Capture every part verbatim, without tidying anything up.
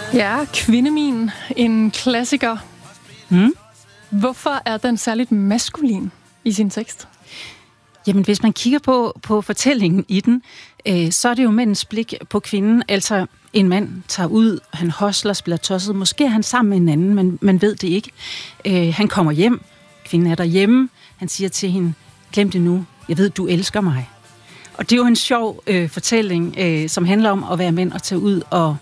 Ja, Kvindemin, en klassiker. Mm. Hvorfor er den særligt maskulin i sin tekst? Jamen, hvis man kigger på, på fortællingen i den, øh, så er det jo mændens blik på kvinden. Altså, en mand tager ud, han hostler, spiller tosset. Måske er han sammen med en anden, men man ved det ikke. Øh, han kommer hjem, kvinden er derhjemme. Han siger til hende, glem det nu, jeg ved, du elsker mig. Og det er jo en sjov øh, fortælling, øh, som handler om at være mænd og tage ud og,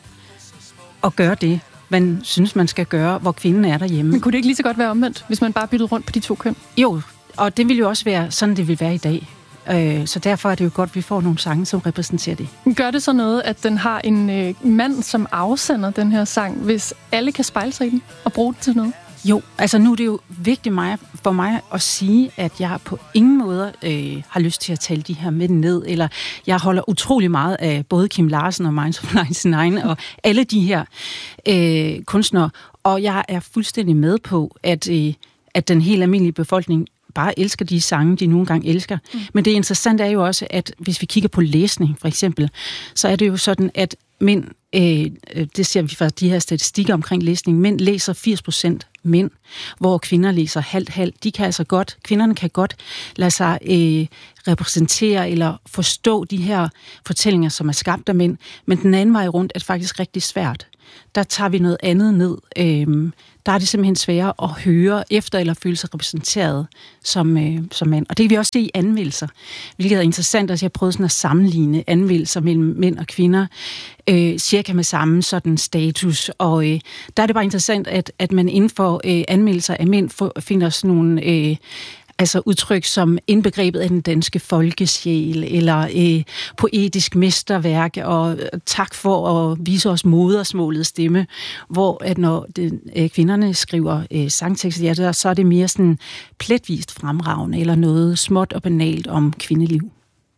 og gøre det, man synes, man skal gøre, hvor kvinden er derhjemme. Men kunne det ikke lige så godt være omvendt, hvis man bare byttede rundt på de to køn? Jo, og det vil jo også være sådan, det vil være i dag. Øh, så derfor er det jo godt, at vi får nogle sange, som repræsenterer det. Gør det så noget, at den har en øh, mand, som afsender den her sang, hvis alle kan spejle sig i den og bruge det til noget? Jo, altså nu er det jo vigtigt mig, for mig at sige, at jeg på ingen måde øh, har lyst til at tale de her mænd ned, eller jeg holder utrolig meget af både Kim Larsen og Minds of ninety-nine og alle de her øh, kunstnere, og jeg er fuldstændig med på, at, øh, at den helt almindelige befolkning bare elsker de sange, de nogle gange elsker. Mm. Men det interessante er jo også, at hvis vi kigger på læsning, for eksempel, så er det jo sådan, at mænd, øh, det ser vi fra de her statistikker omkring læsning, mænd læser firs procent mænd, hvor kvinder læser halvt-halvt. De kan altså godt, kvinderne kan godt lade sig øh, repræsentere eller forstå de her fortællinger, som er skabt af mænd, men den anden vej rundt er det faktisk rigtig svært. Der tager vi noget andet ned. Øh, der er det simpelthen sværere at høre efter eller føle sig repræsenteret som, øh, som mænd. Og det kan vi også se i anmeldelser, hvilket er interessant, at jeg har prøvet sådan at sammenligne anmeldelser mellem mænd og kvinder, øh, cirka med samme sådan status. Og øh, der er det bare interessant, at, at man inden for øh, anmeldelser af mænd for, finder sådan nogle øh, altså udtryk som indbegrebet af den danske folkesjæl, eller øh, poetisk mesterværk, og tak for at vise os modersmålets stemme, hvor at når det, øh, kvinderne skriver øh, sangtekster, ja, der, så er det mere sådan pletvist fremragende, eller noget småt og banalt om kvindeliv.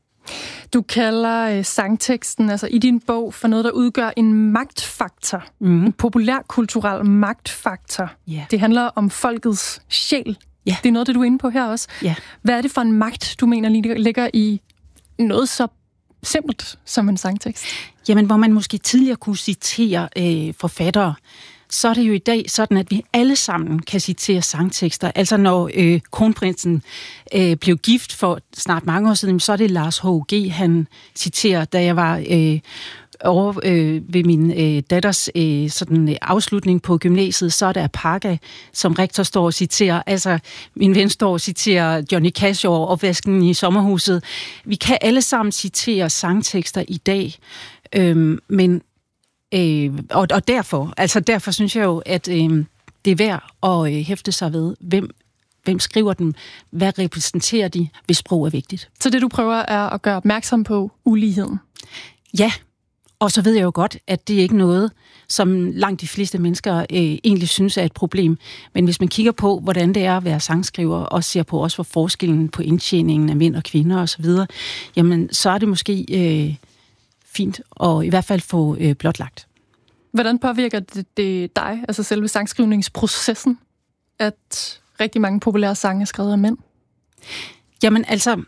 Du kalder øh, sangteksten, altså i din bog, for noget, der udgør en magtfaktor. Mm. En populærkulturel magtfaktor. Yeah. Det handler om folkets sjæl. Ja. Det er noget, det du er inde på her også. Ja. Hvad er det for en magt, du mener ligger i noget så simpelt som en sangtekst? Jamen, hvor man måske tidligere kunne citere øh, forfattere, så er det jo i dag sådan, at vi alle sammen kan citere sangtekster. Altså når øh, kronprinsen øh, blev gift for snart mange år siden, så er det Lars H G, han citerer, da jeg var øh, over øh, ved min øh, datters øh, sådan, øh, afslutning på gymnasiet, så er der Parga, som rektor står og citerer. Altså, min ven står og citerer Johnny Cash over opvasken i sommerhuset. Vi kan alle sammen citere sangtekster i dag, øh, men Øh, og, og derfor, altså derfor synes jeg jo, at øh, det er værd at øh, hæfte sig ved, hvem, hvem skriver dem, hvad repræsenterer de, hvis sprog er vigtigt. Så det, du prøver, er at gøre opmærksom på uligheden? Ja, og så ved jeg jo godt, at det er ikke noget, som langt de fleste mennesker øh, egentlig synes er et problem. Men hvis man kigger på, hvordan det er at være sangskriver, og ser på også for forskellen på indtjeningen af mænd og kvinder osv., jamen så er det måske Øh, fint, og i hvert fald få øh, blotlagt. Hvordan påvirker det, det dig, altså selve sangskrivningsprocessen, at rigtig mange populære sange er skrevet af mænd? Jamen altså,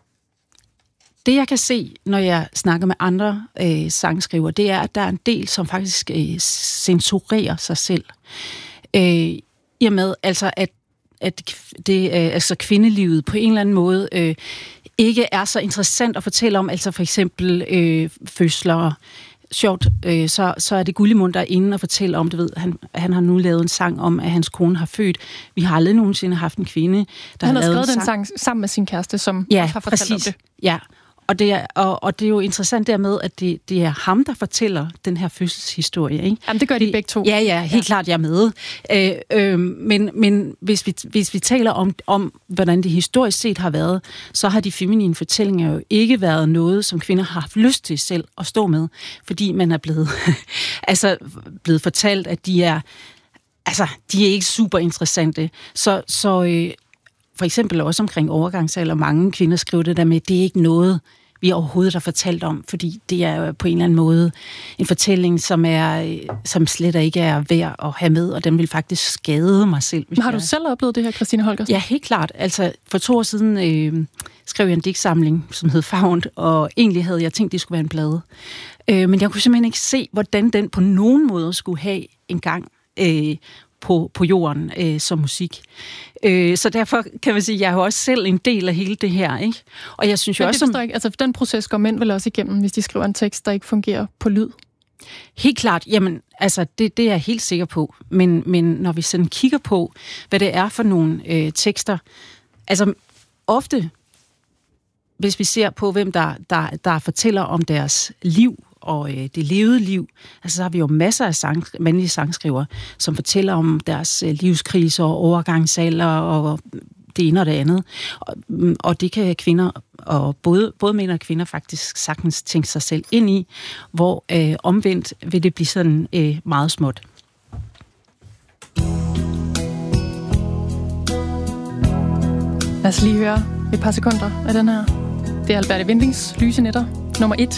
det jeg kan se, når jeg snakker med andre øh, sangskriver, det er, at der er en del, som faktisk øh, censurerer sig selv. Øh, I og med, altså, at, at det, øh, altså, kvindelivet på en eller anden måde øh, ikke er så interessant at fortælle om, altså for eksempel øh, fødsler. Sjovt, øh, så, så er det Gullimund, der er inde og fortæller om, du ved, han, han har nu lavet en sang om, at hans kone har født. Vi har aldrig nogensinde haft en kvinde, der han har, har lavet skrevet en sang. den sang sammen med sin kæreste, som ja, også har fortalt præcis. om det. Ja, og det, er, og, og det er jo interessant dermed, at det, det er ham, der fortæller den her fødselshistorie. Ikke? Jamen, det gør de begge to. Ja, ja, helt ja. klart, jeg er med. Øh, øh, men men hvis, vi, hvis vi taler om, om, hvordan det historisk set har været, så har de feminine fortællinger jo ikke været noget, som kvinder har haft lyst til selv at stå med, fordi man er blevet, altså, blevet fortalt, at de er, altså, de er ikke super interessante. Så, så øh, for eksempel også omkring overgangsalder, mange kvinder skriver det der med, at det er ikke noget, vi overhovedet har fortalt om, fordi det er jo på en eller anden måde en fortælling, som, er, som slet ikke er værd at have med, og den vil faktisk skade mig selv. Har du jeg... selv oplevet det her, Christine Holgersen? Ja, helt klart. Altså, for to år siden øh, skrev jeg en digtsamling, som hed Favnt, og egentlig havde jeg tænkt, det skulle være en plade. Øh, men jeg kunne simpelthen ikke se, hvordan den på nogen måde skulle have en gang øh, på, på jorden øh, som musik. Øh, så derfor kan man sige, at jeg er jo også selv en del af hele det her, ikke? Og jeg synes jo men også... Som... Ikke, altså, den proces går mænd vel også igennem, hvis de skriver en tekst, der ikke fungerer på lyd? Helt klart. Jamen, altså, det, det er jeg helt sikker på. Men, men når vi sådan kigger på, hvad det er for nogle øh, tekster... Altså, ofte, hvis vi ser på, hvem der, der, der fortæller om deres liv, og øh, det levede liv. Altså, så har vi jo masser af sang, mandlige sangskrivere, som fortæller om deres øh, livskriser og overgangsalder og det ene og det andet. Og, og det kan kvinder, og både, både mænd og kvinder faktisk sagtens tænke sig selv ind i, hvor øh, omvendt vil det blive sådan øh, meget småt. Lad os lige høre et par sekunder af den her. Det er Alberte Windings Lyse Nætter, nummer et